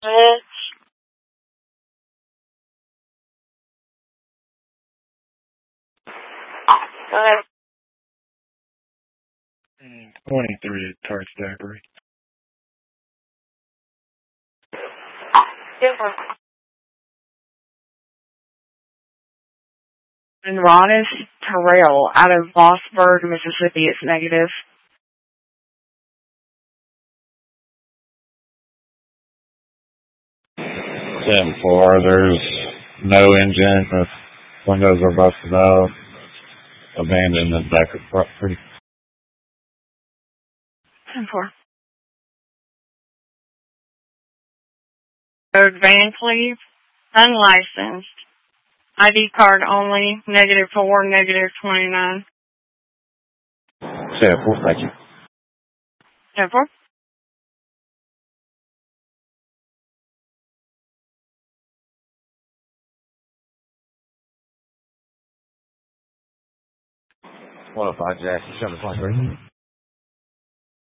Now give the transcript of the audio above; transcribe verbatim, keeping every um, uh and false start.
Uh, Go ahead. twenty-three at Tart Stackery. Different. And Ronis Terrell out of Mossburg, Mississippi. It's negative. ten four, there's no engine. The windows are busted out. Abandoned in the back of the property. ten four. Road Van Cleve, unlicensed. I D card only, negative four, negative twenty-nine. ten four, thank you. ten four. one oh five Jack, seven five three.